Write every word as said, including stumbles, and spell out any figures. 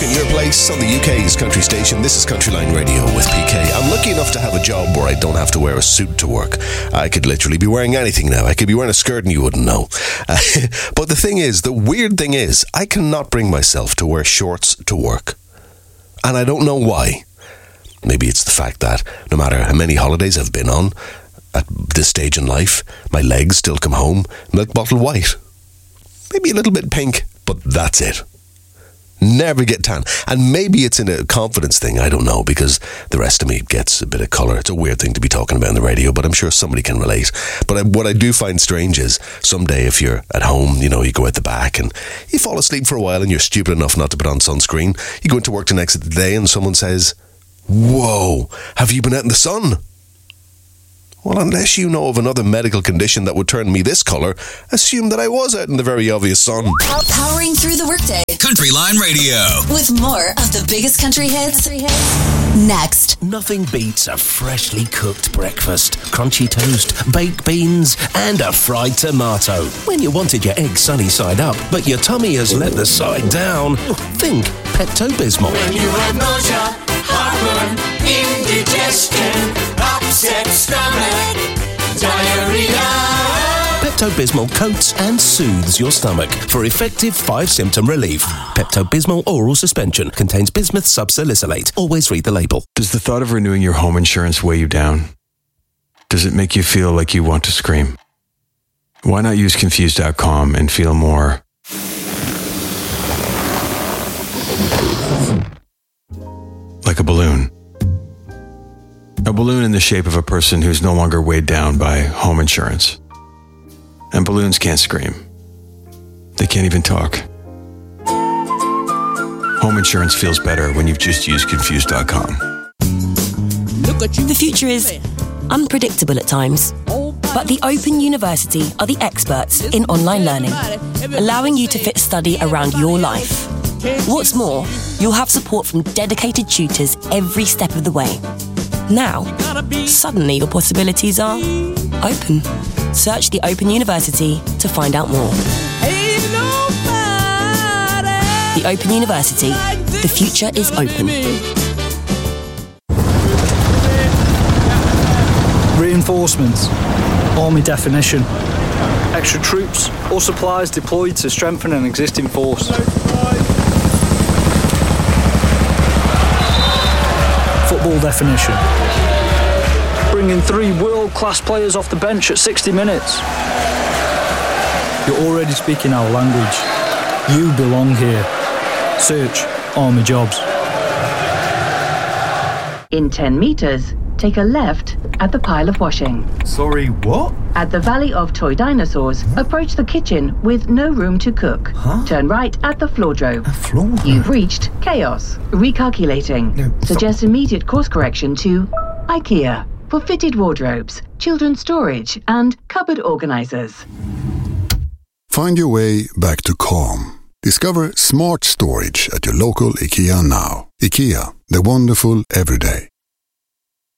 in your place on the U K's country station. This is Countryline Radio with P K. I'm lucky enough to have a job where I don't have to wear a suit to work. I could literally be wearing anything now. I could be wearing a skirt and you wouldn't know. Uh, but the thing is, the weird thing is, I cannot bring myself to wear shorts to work. And I don't know why. Maybe it's the fact that no matter how many holidays I've been on, at this stage in life, my legs still come home milk bottle white. Maybe a little bit pink, but that's it. Never get tan. And maybe it's in a confidence thing, I don't know, because the rest of me gets a bit of colour. It's a weird thing to be talking about on the radio, but I'm sure somebody can relate. But I, what I do find strange is, someday if you're at home, you know, you go out the back and you fall asleep for a while and you're stupid enough not to put on sunscreen. You go into work the next day and someone says, "Whoa, have you been out in the sun?" Well, unless you know of another medical condition that would turn me this colour, assume that I was out in the very obvious sun. Powering through the workday. Countryline Radio. With more of the biggest country hits. Next. Nothing beats a freshly cooked breakfast, crunchy toast, baked beans, and a fried tomato. When you wanted your egg sunny side up, but your tummy has let the side down, think Pepto-Bismol. When you have nausea, heartburn, indigestion, upset stomach, diarrhea. Pepto-Bismol coats and soothes your stomach for effective five-symptom relief. Pepto-Bismol oral suspension contains bismuth subsalicylate. Always read the label. Does the thought of renewing your home insurance weigh you down? Does it make you feel like you want to scream? Why not use Confused dot com and feel more like a balloon? A balloon in the shape of a person who's no longer weighed down by home insurance. And balloons can't scream. They can't even talk. Home insurance feels better when you've just used Confused dot com. The future is unpredictable at times, but the Open University are the experts in online learning, allowing you to fit study around your life. What's more, you'll have support from dedicated tutors every step of the way. Now, suddenly your possibilities are open. Search the Open University to find out more. The Open University. The future is open. Reinforcements. Army definition. Extra troops or supplies deployed to strengthen an existing force. Football definition. Bringing three world-class players off the bench at sixty minutes. You're already speaking our language. You belong here. Search Army Jobs. In ten metres, take a left at the pile of washing. Sorry, what? At the Valley of Toy Dinosaurs, approach the kitchen with no room to cook. Huh? Turn right at the floordrome. A floor? You've reached chaos. Recalculating. No, Suggest immediate course correction to IKEA for fitted wardrobes, children's storage, and cupboard organisers. Find your way back to calm. Discover smart storage at your local IKEA now. IKEA, the wonderful everyday.